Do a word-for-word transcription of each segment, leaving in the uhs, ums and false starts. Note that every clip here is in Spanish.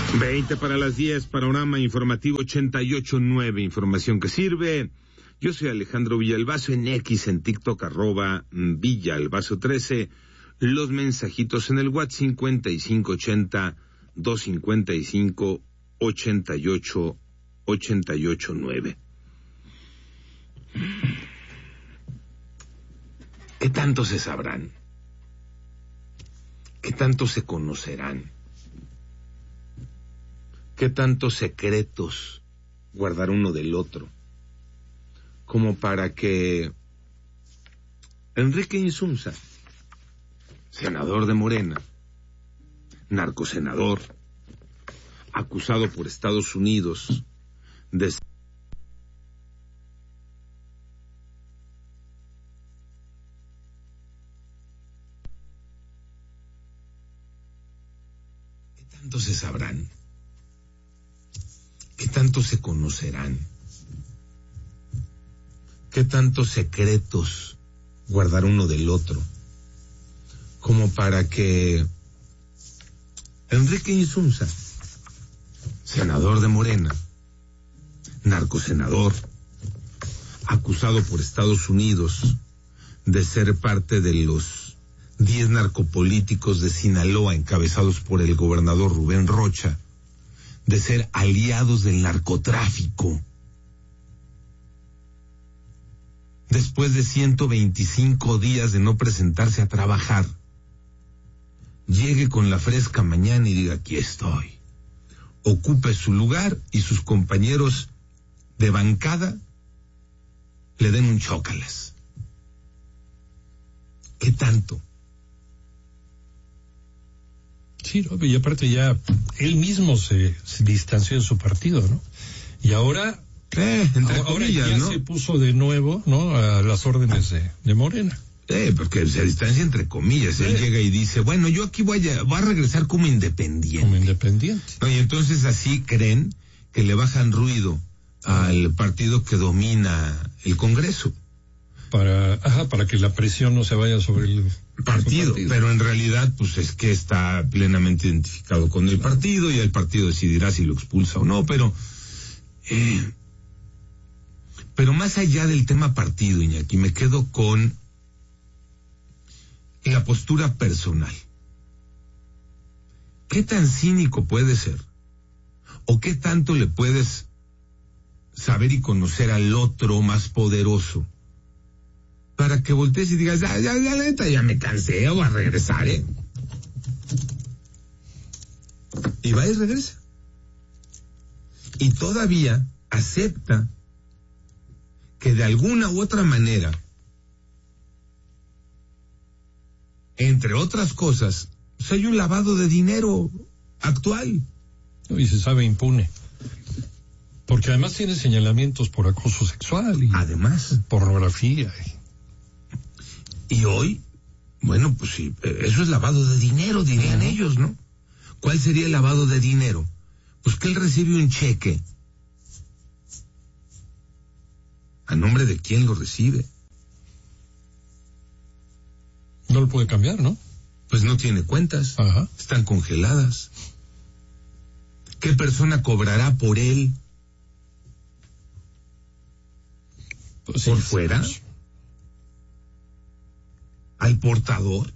veinte para las diez, panorama informativo ochenta y ocho punto nueve, información que sirve. Yo soy Alejandro Villalbazo, en X, en TikTok, arroba Villalbazo trece. Los mensajitos en el WhatsApp cincuenta y cinco ochenta, doscientos cincuenta y cinco, ochenta y ocho, ochenta y ocho nueve. ¿Qué tanto se sabrán? ¿Qué tanto se conocerán? ¿Qué tantos secretos guardar uno del otro? Como para que Enrique Insunza, senador de Morena, narcosenador, acusado por Estados Unidos de ¿qué tanto se sabrán? ¿Qué tanto se conocerán? ¿Qué tantos secretos guardar uno del otro? Como para que Enrique Insunza, senador de Morena, narcosenador, acusado por Estados Unidos de ser parte de los diez narcopolíticos de Sinaloa encabezados por el gobernador Rubén Rocha, de ser aliados del narcotráfico, después de ciento veinticinco días de no presentarse a trabajar, llegue con la fresca mañana y diga: aquí estoy, ocupe su lugar y sus compañeros de bancada le den un chócalas. ¿Qué tanto? Sí, ¿no? Y aparte ya él mismo se, se distanció de su partido, ¿no? Y ahora, eh, entre ahora comillas, ya ¿no? se puso de nuevo, ¿no?, a las órdenes de, de Morena. Eh, porque se distancia entre comillas. Él eh. llega y dice: bueno, yo aquí voy a, voy a regresar como independiente. Como independiente. No, y entonces así creen que le bajan ruido al partido que domina el Congreso. Para, ajá, para que la presión no se vaya sobre el partido, partido, pero en realidad pues es que está plenamente identificado con el partido y el partido decidirá si lo expulsa o no, pero eh, pero más allá del tema partido, Iñaki, me quedo con la postura personal. ¿Qué tan cínico puede ser? ¿O qué tanto le puedes saber y conocer al otro más poderoso para que voltees y digas: ya, ya, ya, neta, ya me cansé, voy a regresar, eh? Y va y regresa. Y todavía acepta que de alguna u otra manera, entre otras cosas, pues hay un lavado de dinero actual. Y se sabe impune. Porque además tiene señalamientos por acoso sexual y además pornografía. Y... Y hoy, bueno, pues sí, eso es lavado de dinero, dirían uh-huh. ellos, ¿no? ¿Cuál sería el lavado de dinero? Pues que él recibe un cheque. ¿A nombre de quién lo recibe? No lo puede cambiar, ¿no? Pues no tiene cuentas. Ajá. Están congeladas. ¿Qué persona cobrará por él? Pues sí, ¿Por fuera? Pues... ¿Al portador?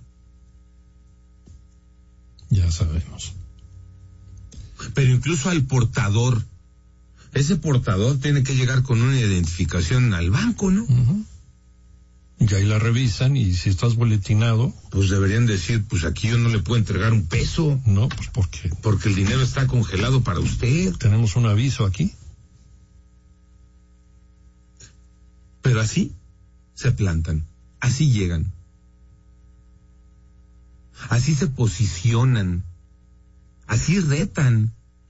Ya sabemos. Pero incluso al portador, ese portador tiene que llegar con una identificación al banco, ¿no? Uh-huh. Y ahí la revisan y si estás boletinado... Pues deberían decir: pues aquí yo no le puedo entregar un peso. No, pues ¿por qué? Porque el dinero está congelado para usted. Tenemos un aviso aquí. Pero así se plantan, así llegan. Así se posicionan, así retan.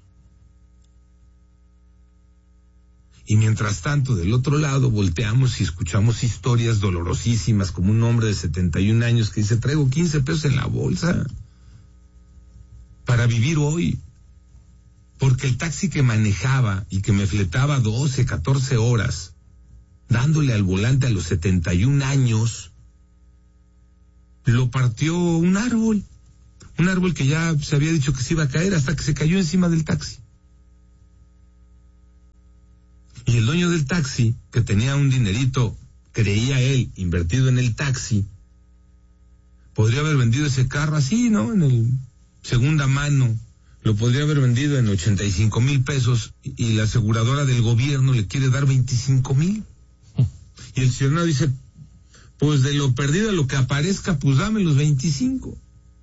Y mientras tanto, del otro lado, volteamos y escuchamos historias dolorosísimas, como un hombre de setenta y un años que dice: traigo quince pesos en la bolsa para vivir hoy, porque el taxi que manejaba y que me fletaba doce, catorce horas, dándole al volante a los setenta y un años, lo partió un árbol. Un árbol que ya se había dicho que se iba a caer hasta que se cayó encima del taxi. Y el dueño del taxi, que tenía un dinerito, creía él, invertido en el taxi, podría haber vendido ese carro así, ¿no? En el segunda mano. Lo podría haber vendido en ochenta y cinco mil pesos y la aseguradora del gobierno le quiere dar veinticinco mil. Y el señor dice, pues de lo perdido a lo que aparezca, pues dame los veinticinco.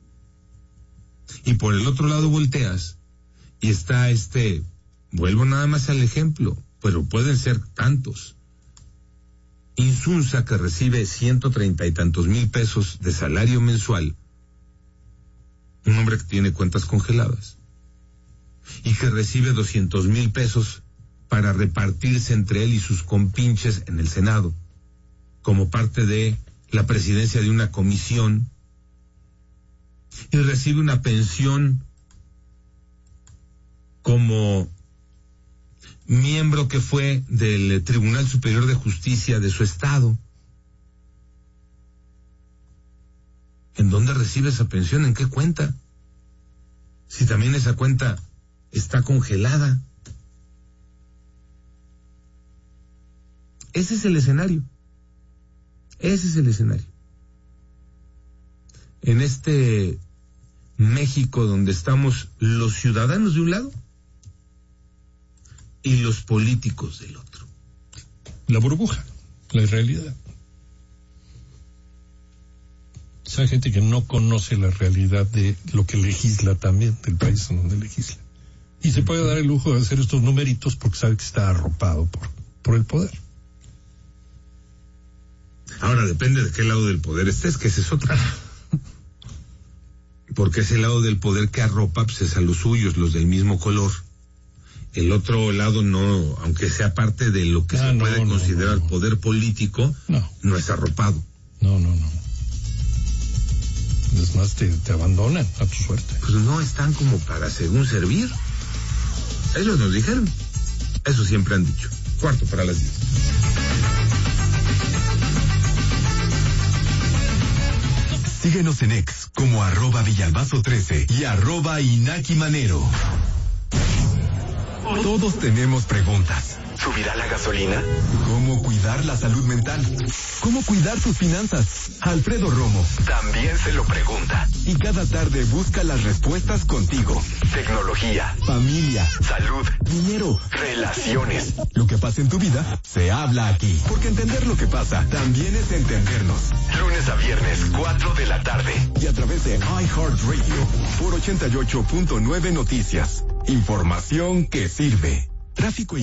Y por el otro lado volteas y está este, vuelvo nada más al ejemplo, pero pueden ser tantos. Insunza, que recibe ciento treinta y tantos mil pesos de salario mensual, un hombre que tiene cuentas congeladas, y que recibe doscientos mil pesos para repartirse entre él y sus compinches en el Senado, como parte de la presidencia de una comisión, y recibe una pensión como miembro que fue del Tribunal Superior de Justicia de su estado. ¿En dónde recibe esa pensión? ¿En qué cuenta? Si también esa cuenta está congelada. Ese es el escenario. Ese es el escenario. En este México donde estamos los ciudadanos de un lado y los políticos del otro. La burbuja, la realidad. Esa gente que no conoce la realidad de lo que legisla también, del país en donde legisla. Y se puede dar el lujo de hacer estos numeritos porque sabe que está arropado por, por el poder. Ahora depende de qué lado del poder estés, que esa es otra. Porque ese lado del poder que arropa pues es a los suyos, los del mismo color. El otro lado no, aunque sea parte de lo que ah, se no, puede no, considerar no, no. poder político, no. no es arropado. No, no, no. Es más, te, te abandonan a tu suerte. Pues no están como para según servir. Ellos nos dijeron. Eso siempre han dicho. Cuarto para las diez. Síguenos en X como arroba Villalbazo trece y arroba Inaki Manero. Todos tenemos preguntas. ¿Subirá la gasolina? ¿Cómo cuidar la salud mental? ¿Cómo cuidar tus finanzas? Alfredo Romo también se lo pregunta. Y cada tarde busca las respuestas contigo. Tecnología, familia, salud, dinero, relaciones. Lo que pasa en tu vida se habla aquí. Porque entender lo que pasa también es entendernos. Lunes a viernes, cuatro de la tarde. Y a través de iHeartRadio por ochenta y ocho punto nueve Noticias. Información que sirve. Tráfico y